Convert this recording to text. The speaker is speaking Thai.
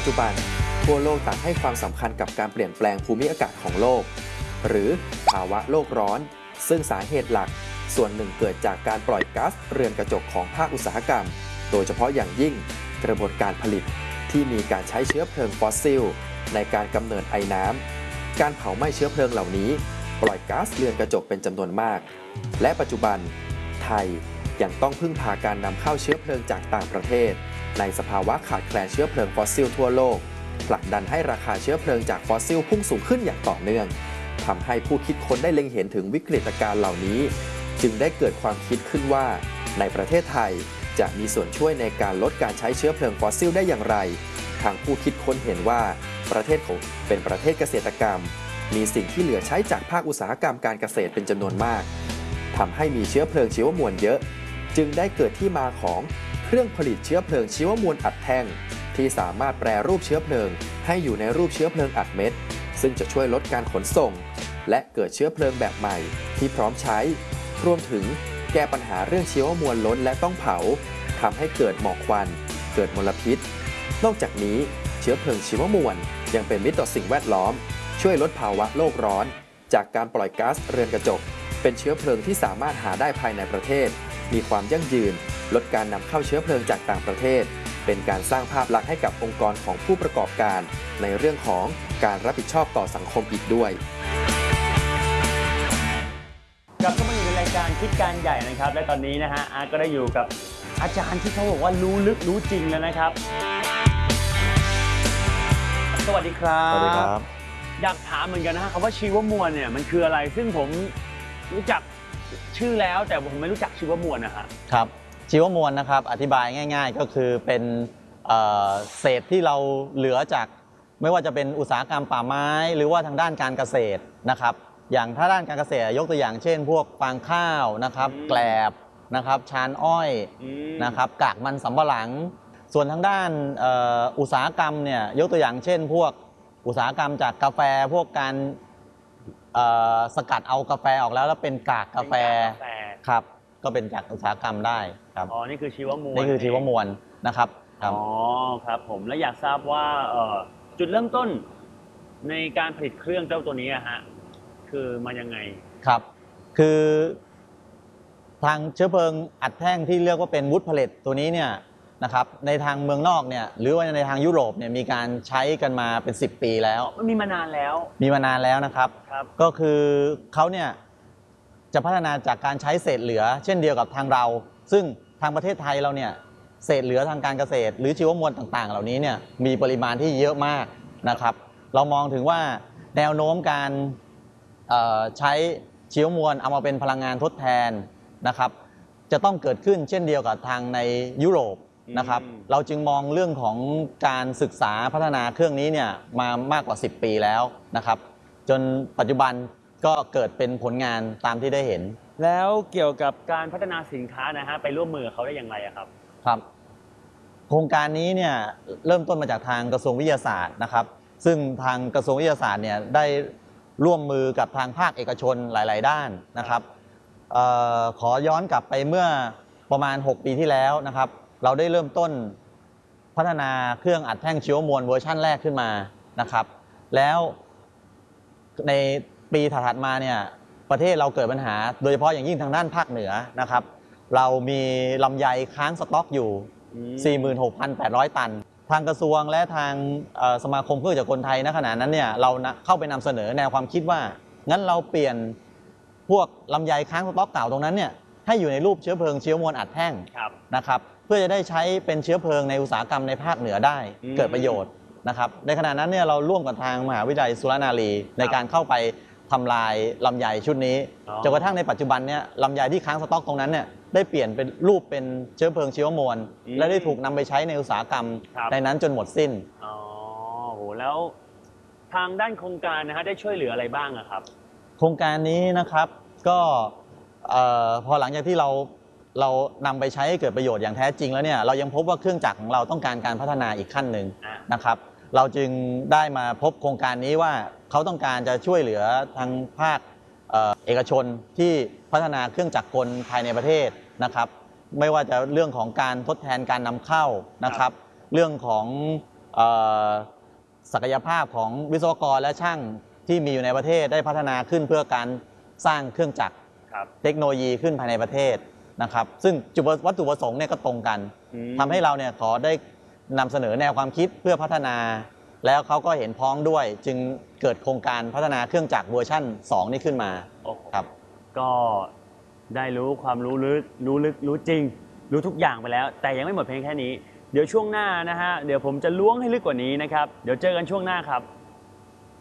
จจุบันทั่วโลกต่างให้ความสำคัญกับการเปลี่ยนแปลงภูมิอากาศของโลกหรือภาวะโลกร้อนซึ่งสาเหตุหลักส่วนหนึ่งเกิดจากการปล่อยก๊าซเรือนกระจกของภาคอุตสาหกรรมโดยเฉพาะอย่างยิ่งกระบวนการผลิตที่มีการใช้เชื้อเพลิงฟอสซิลในการกำเนิดไอน้ำการเผาไหม้เชื้อเพลิงเหล่านี้ปล่อยก๊าซเรือนกระจกเป็นจำนวนมากและปัจจุบันไทยยังต้องพึ่งพาการนำเข้าเชื้อเพลิงจากต่างประเทศในสภาวะขาดแคลนเชื้อเพลิงฟอสซิลทั่วโลกผลักดันให้ราคาเชื้อเพลิงจากฟอสซิลพุ่งสูงขึ้นอย่างต่อเนื่องทำให้ผู้คิดค้นได้เล็งเห็นถึงวิกฤตการณ์เหล่านี้จึงได้เกิดความคิดขึ้นว่าในประเทศไทยจะมีส่วนช่วยในการลดการใช้เชื้อเพลิงฟอสซิลได้อย่างไรทางผู้คิดค้นเห็นว่าประเทศของเป็นประเทศเกษตรกรรมมีสิ่งที่เหลือใช้จากภาคอุตสาหกรรมการเกษตรเป็นจำนวนมากทำให้มีเชื้อเพลิงชีวมวลเยอะจึงได้เกิดที่มาของเครื่องผลิตเชื้อเพลิงชีวมวลอัดแท่งที่สามารถแปรรูปเชื้อเพลิงให้อยู่ในรูปเชื้อเพลิงอัดเม็ดซึ่งจะช่วยลดการขนส่งและเกิดเชื้อเพลิงแบบใหม่ที่พร้อมใช้รวมถึงแก้ปัญหาเรื่องชีวมวลล้นและต้องเผาทำให้เกิดหมอกควันเกิดมลพิษนอกจากนี้เชื้อเพลิงชีวมวลยังเป็นมิตรต่อสิ่งแวดล้อมช่วยลดภาวะโลกร้อนจากการปล่อยก๊าซเรือนกระจกเป็นเชื้อเพลิงที่สามารถหาได้ภายในประเทศมีความยั่งยืนลดการนำเข้าเชื้อเพลิงจากต่างประเทศเป็นการสร้างภาพลักษณ์ให้กับองค์กรของผู้ประกอบการในเรื่องของการรับผิดชอบต่อสังคมอีกด้วยกลับเข้ามาอยู่ในรายการคิดการใหญ่นะครับและตอนนี้นะฮะอาร์ตก็ได้อยู่กับอาจารย์ที่เขาบอกว่ารู้ลึกรู้จริงแล้วนะครับสวัสดีครับสวัสดีครับอยากถามเหมือนกันนะฮะคำว่าชีวมวลเนี่ยมันคืออะไรซึ่งผมรู้จักชื่อแล้วแต่ผมไม่รู้จักชีวมวลนะฮะครับชีวมวลนะครับอธิบายง่ายๆก็คือเป็นเศษที่เราเหลือจากไม่ว่าจะเป็นอุตสาหกรรมป่าไม้หรือว่าทางด้านการเกษตรนะครับอย่างถ้าด้านการเกษตรยกตัวอย่างเช่นพวกฟางข้าวนะครับแกลบนะครับชานอ้อยนะครับกากมันสำปะหลังส่วนทางด้านอุตสาหกรรมเนี่ยยกตัวอย่างเช่นพวกอุตสาหกรรมจากกาแฟพวกการสกัดเอากาแฟออกแล้วเป็นกากกาแฟครับก็เป็นจากอุตสาหกรรมได้ครับอ๋อนี่คือชีวมวลนี่คือชีวมวลนะครับอ๋อครับผมและอยากทราบว่าจุดเริ่มต้นในการผลิตเครื่องเจ้าตัวนี้ฮะคือมันยังไงครับคือทางเชื้อเพลิงอัดแท่งที่เรียกว่าเป็นวูดเพลตตัวนี้เนี่ยนะครับในทางเมืองนอกเนี่ยหรือว่าในทางยุโรปเนี่ยมีการใช้กันมาเป็น10 ปีแล้วมีมานานแล้วนะครับก็คือเขาเนี่ยจะพัฒนาจากการใช้เศษเหลือเช่นเดียวกับทางเราซึ่งทางประเทศไทยเราเนี่ยเศษเหลือทางการเกษตรหรือชีวมวลต่างๆเหล่านี้เนี่ยมีปริมาณที่เยอะมากนะครับเรามองถึงว่าแนวโน้มการใช้ชีวมวลเอามาเป็นพลังงานทดแทนนะครับจะต้องเกิดขึ้นเช่นเดียวกับทางในยุโรปนะครับเราจึงมองเรื่องของการศึกษาพัฒนาเครื่องนี้เนี่ยมามากกว่า10 ปีแล้วนะครับจนปัจจุบันก็เกิดเป็นผลงานตามที่ได้เห็นแล้วเกี่ยวกับการพัฒนาสินค้านะฮะไปร่วมมือเขาได้อย่างไรครับครับโครงการนี้เนี่ยเริ่มต้นมาจากทางกระทรวงวิทยาศาสตร์นะครับซึ่งทางกระทรวงวิทยาศาสตร์เนี่ยได้ร่วมมือกับทางภาคเอกชนหลายๆด้านนะครับขอย้อนกลับไปเมื่อประมาณ6 ปีที่แล้วนะครับเราได้เริ่มต้นพัฒนาเครื่องอัดแท่งชีวมวลเวอร์ชั่นแรกขึ้นมานะครับแล้วในปีถัดมาเนี่ยประเทศเราเกิดปัญหาโดยเฉพาะอย่างยิ่งทางด้านภาคเหนือนะครับเรามีลำไยค้างสต็อกอยู่ 46,800 ตันทางกระทรวงและทางสมาคมเครื่องจักรกลไทยณขณะนั้นเนี่ยเราเข้าไปนำเสนอแนวความคิดว่างั้นเราเปลี่ยนพวกลำไยค้างสต็อกเก่าตรงนั้นเนี่ยให้อยู่ในรูปเชื้อเพลิงชีวมวลอัดแท่งนะครับเพื่อจะได้ใช้เป็นเชื้อเพลิงในอุตสาหกรรมในภาคเหนือได้เกิดประโยชน์นะครับในขณะนั้นเนี่ยเราร่วมกับทางมหาวิทยาลัยสุรนารีในการเข้าไปทำลายลำไยชุดนี้จนกระทั่งในปัจจุบันเนี่ยลำไยที่ค้างสต็อกตรงนั้นเนี่ยได้เปลี่ยนเป็นรูปเป็นเชื้อเพลิงชีวมวลและได้ถูกนำไปใช้ในอุตสาหกรรมในนั้นจนหมดสิ้นอ๋อโหแล้วทางด้านโครงการนะฮะได้ช่วยเหลืออะไรบ้างครับโครงการนี้นะครับก็พอหลังจากที่เรานำไปใช้ให้เกิดประโยชน์อย่างแท้จริงแล้วเนี่ยเรายังพบว่าเครื่องจักรของเราต้องการการพัฒนาอีกขั้นหนึ่งนะครับเราจึงได้มาพบโครงการนี้ว่าเขาต้องการจะช่วยเหลือทางภาคเอกชนที่พัฒนาเครื่องจักรกลภายในประเทศนะครับไม่ว่าจะเรื่องของการทดแทนการนำเข้านะครับเรื่องของเอ่อศักยภาพของวิศวกรและช่างที่มีอยู่ในประเทศได้พัฒนาขึ้นเพื่อการสร้างเครื่องจักรครับเทคโนโลยีขึ้นภายในประเทศนะครับซึ่งวัตถุประสงค์เนี่ยก็ตรงกันอืมทำให้เราเนี่ยขอได้นำเสนอแนวความคิดเพื่อพัฒนา แล้วเขาก็เห็นพ้องด้วย จึงเกิดโครงการพัฒนาเครื่องจักรเวอร์ชั่น 2 นี้ขึ้นมาโอ้โหครับก็ได้รู้ความรู้ลึกรู้จริง รู้ทุกอย่างไปแล้ว แต่ยังไม่หมดเพียงแค่นี้ เดี๋ยวช่วงหน้านะฮะ เดี๋ยวผมจะล้วงให้ลึกกว่านี้นะครับ เดี๋ยวเจอกันช่วงหน้าครับ